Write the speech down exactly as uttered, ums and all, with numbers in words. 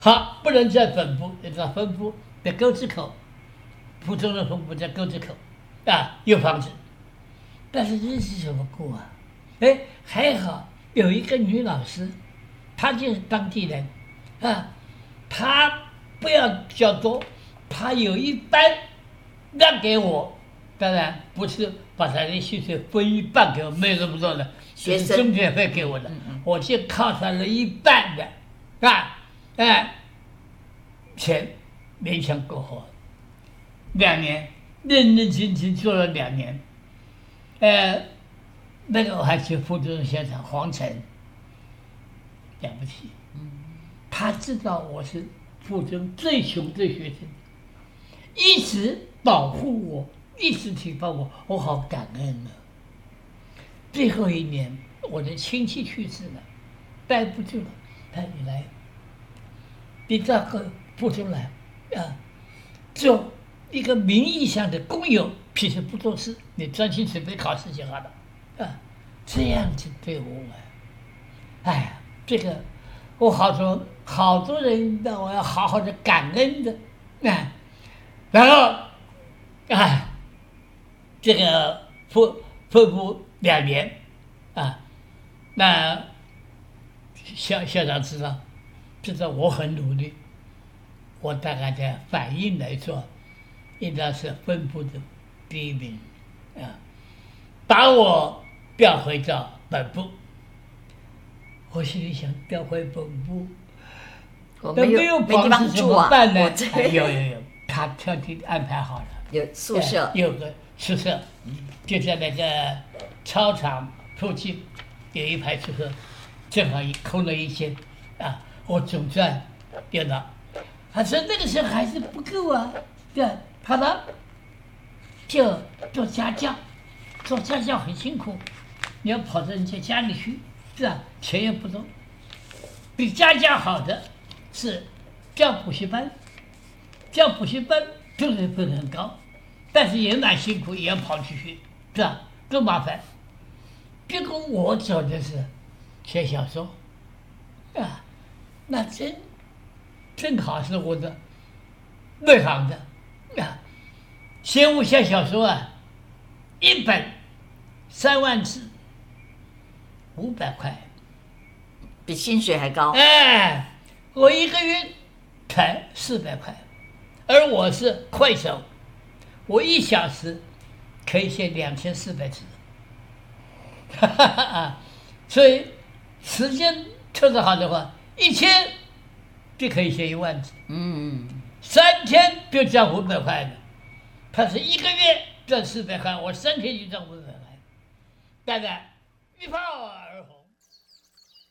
好，不能在分部，你知道分部在沟子口，普通的分部在沟子口，啊，有房子，但是日子怎么过啊？哎，还好有一个女老师，她就是当地人，啊，她不要较多，她有一半让给我，当然不是把她的薪水分一半给我，没有那么多的， 学生中介费给我的，我就靠上了一半的，啊。哎，钱勉强够活，两年认认真真做了两年，呃，那个我还去附中现场黄晨，了不起，他知道我是附中最穷最学生，一直保护我，一直提拔我，我好感恩啊。最后一年，我的亲戚去世了，待不住了，他你来。你到个附中来，啊，做一个名义上的工友，平时不做事，你专心准备考试就好了，啊，这样子对我，哎呀，这个我好多好多人让我要好好的感恩的，啊，然后，啊，这个分分部两年，啊，那校校长知道。知道我很努力，我大概在反应来说，应该是分部的第一名，啊，把我调回到本部。我心里想，调回本部， 我没有没有没地方房子怎么住啊！ 办呢？ 我这哎有有有，他特地安排好了， 有宿舍， 哎有个宿舍，就在那个操场附近有一排宿舍，正好一空了一间，啊。我总算电脑，他说那个时候还是不够啊，对，好了，就做家教，做家教很辛苦，你要跑到人家家里去，是吧？钱也不多，比家教好的是教补习班，教补习班收入不是很高，但是也蛮辛苦，也要跑出去，是吧？更麻烦。结果我走的是写小说，啊。那真正好是我的内行的啊！写武侠小说啊，一本三万字，五百块， 比薪水还高。 哎，我一个月才四百块，而我是快手，我一小时可以写两千四百字，哈哈哈！所以时间特别好的话。一天就可以写一万字， 嗯， 三天就赚五百块的，他是一个月赚四百块，我三天就赚五百块，大概一炮而红。